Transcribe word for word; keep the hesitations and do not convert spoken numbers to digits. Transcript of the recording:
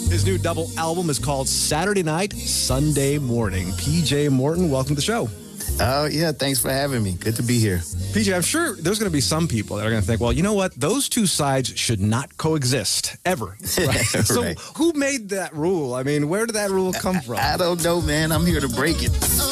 His new double album is called Saturday Night, Sunday Morning. P J Morton, welcome to the show. Oh, yeah, thanks for having me. Good to be here. P J, I'm sure there's going to be some people that are going to think, well, you know what? Those two sides should not coexist, ever. Right? So Right. who made that rule? I mean, where did that rule come from? I don't know, man. I'm here to break it.